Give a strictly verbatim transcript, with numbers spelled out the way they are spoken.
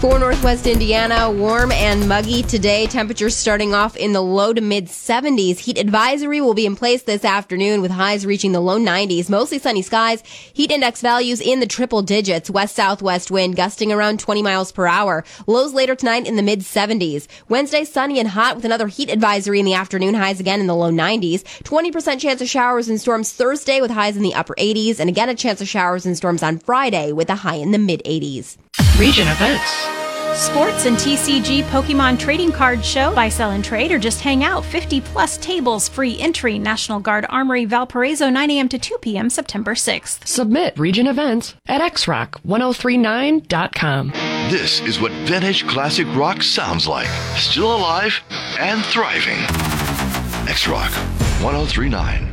For Northwest Indiana, warm and muggy today. Temperatures starting off in the low to mid seventies. Heat advisory will be in place this afternoon with highs reaching the low nineties. Mostly sunny skies. Heat index values in the triple digits. West-southwest wind gusting around twenty miles per hour. Lows later tonight in the mid seventies. Wednesday, sunny and hot with another heat advisory in the afternoon. Highs again in the low nineties. twenty percent chance of showers and storms Thursday with highs in the upper eighties. And again, a chance of showers and storms on Friday with a high in the mid eighties. Region events. Sports and T C G Pokemon Trading Card Show. Buy, sell, and trade or just hang out. fifty plus tables, free entry. National Guard Armory, Valparaiso, nine a.m. to two p.m. September sixth. Submit region events at x rock ten thirty-nine dot com. This is what vintage classic rock sounds like. Still alive and thriving. X-Rock ten thirty-nine.